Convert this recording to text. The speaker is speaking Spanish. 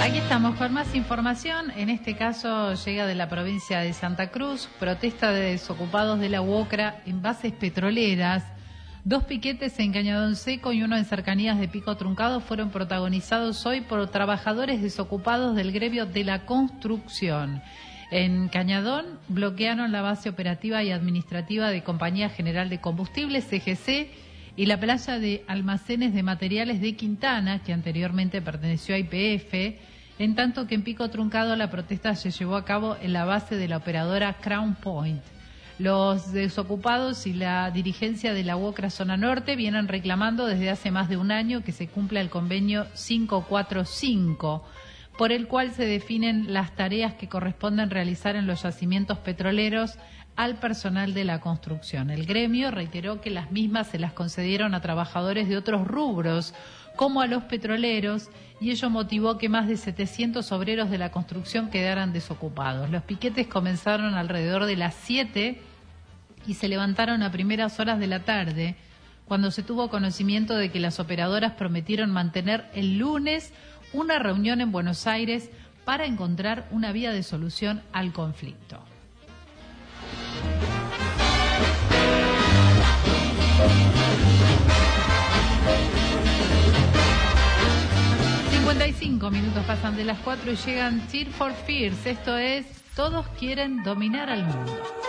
Aquí estamos con más información. En este caso llega de la provincia de Santa Cruz, protesta de desocupados de la UOCRA en bases petroleras. 2 piquetes en Cañadón Seco y uno en cercanías de Pico Truncado fueron protagonizados hoy por trabajadores desocupados del gremio de la construcción. En Cañadón bloquearon la base operativa y administrativa de Compañía General de Combustibles, CGC, y la playa de almacenes de materiales de Quintana, que anteriormente perteneció a YPF, en tanto que en Pico Truncado la protesta se llevó a cabo en la base de la operadora Crown Point. Los desocupados y la dirigencia de la UOCRA Zona Norte vienen reclamando desde hace más de un año que se cumpla el convenio 545, por el cual se definen las tareas que corresponden realizar en los yacimientos petroleros al personal de la construcción. El gremio reiteró que las mismas se las concedieron a trabajadores de otros rubros, como a los petroleros, y ello motivó que más de 700 obreros de la construcción quedaran desocupados. Los piquetes comenzaron alrededor de las 7 y se levantaron a primeras horas de la tarde, cuando se tuvo conocimiento de que las operadoras prometieron mantener el lunes una reunión en Buenos Aires para encontrar una vía de solución al conflicto. Minutos pasan de las 4 y llegan Tears for Fears. Esto es Todos quieren dominar al mundo.